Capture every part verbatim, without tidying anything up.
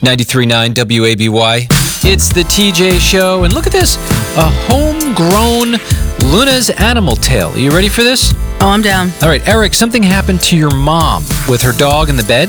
ninety-three point nine W A B Y. It's the T J Show, and look at this. A homegrown Luna's Animal Tale. Are you ready for this? Oh, I'm down. All right, Eric, something happened to your mom with her dog in the bed?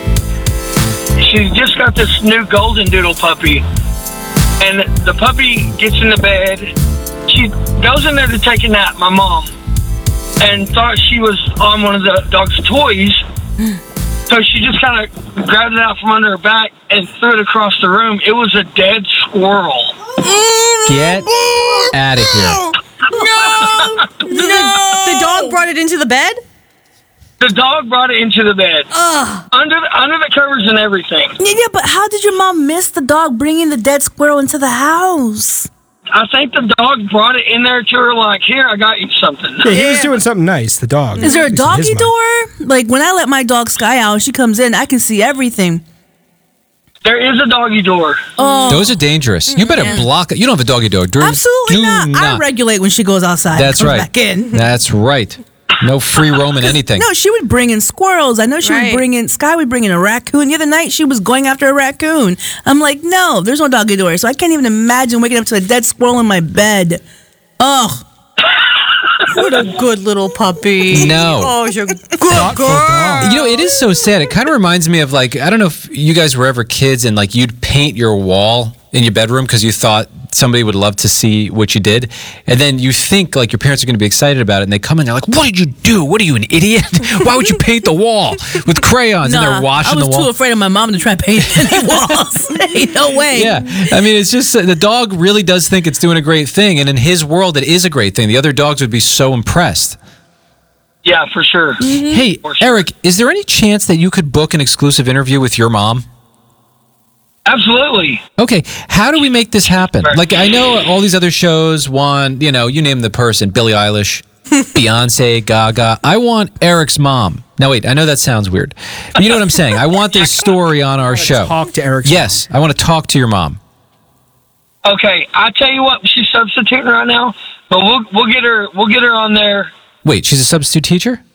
She just got this new golden doodle puppy, and the puppy gets in the bed. She goes in there to take a nap, my mom, and thought she was on one of the dog's toys. So she just kind of grabbed it out from under her back and threw it across the room. It was a dead squirrel. Get out of here. No! No! The dog brought it into the bed? The dog brought it into the bed. Ugh. Under the, under the covers and everything. Yeah, yeah, but how did your mom miss the dog bringing the dead squirrel into the house? I think the dog brought it in there to her like, here, I got you something. Yeah, he was doing something nice, the dog. Is there a At least in his doggy mind. door? Like, when I let my dog Sky out, she comes in, I can see everything. There is a doggy door. Oh, Those are dangerous. You better block it. You don't have a doggy dog. Do, absolutely do not. I regulate when she goes outside That's and comes right. back in. That's right. No free roaming anything. No, she would bring in squirrels. I know she Right. would bring in, Sky would bring in a raccoon. The other night, she was going after a raccoon. I'm like, no, there's no doggy door. So I can't even imagine waking up to a dead squirrel in my bed. Ugh. What a good little puppy. No. Oh, you're a good Thoughtful girl. dog. You know, it is so sad. It kind of reminds me of, like, I don't know if you guys were ever kids and, like, you'd paint your wall in your bedroom because you thought somebody would love to see what you did. And then you think, like, your parents are going to be excited about it. And they come in, they're like, what did you do? What are you, an idiot? Why would you paint the wall with crayons? and Nah, they're washing I was the wall. too afraid of my mom to try to paint any walls. Ain't no way. Yeah. I mean, it's just uh, the dog really does think it's doing a great thing. And in his world, it is a great thing. The other dogs would be so impressed. Yeah, for sure. Hey, For sure. Eric, is there any chance that you could book an exclusive interview with your mom? Absolutely. Okay, how do we make this happen? Like, I know all these other shows want, you know, you name the person, Billie Eilish, Beyonce, Gaga. I want Eric's mom. Now, wait, I know that sounds weird. But you know what I'm saying? I want this story on our show. Talk to Eric. Yes, I want to talk to your mom. Okay, I tell you what, she's substituting right now, but we'll we'll get her we'll get her on there. Wait, she's a substitute teacher?